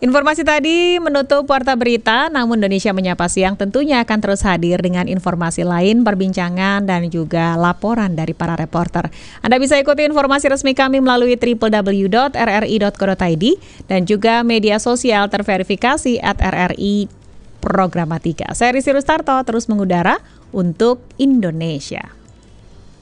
Informasi tadi menutup Warta Berita, namun Indonesia Menyapa Siang tentunya akan terus hadir dengan informasi lain, perbincangan, dan juga laporan dari para reporter. Anda bisa ikuti informasi resmi kami melalui www.rri.co.id dan juga media sosial terverifikasi @RRI Programatika. Saya Risi Rustarto, terus mengudara untuk Indonesia.